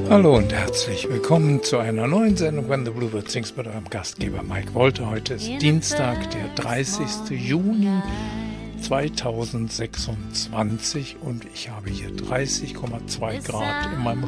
Hallo und herzlich willkommen zu einer neuen Sendung When the Bluebird Sings mit eurem Gastgeber Mike Wolter. Heute ist Dienstag, der 30. Juni 2026 und ich habe hier 30,2 Grad in meinem